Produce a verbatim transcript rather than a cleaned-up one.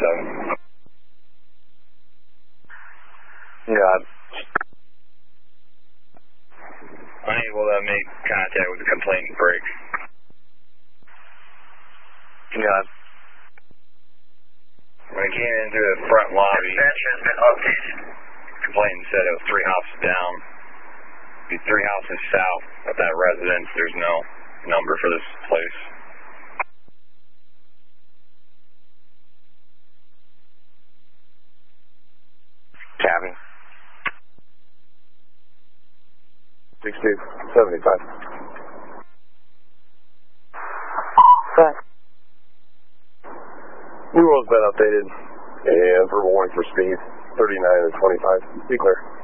seven. God. Unable to make contact with the complainant break. God. When it came into the front lobby, Dispatch has been updated. complainant said it was three houses down. Be three houses south of that residence. There's no number for this place. Copy. sixty, seventy-five. Right. New road's been updated, and verbal warning for speed, thirty-nine and twenty-five. Be clear.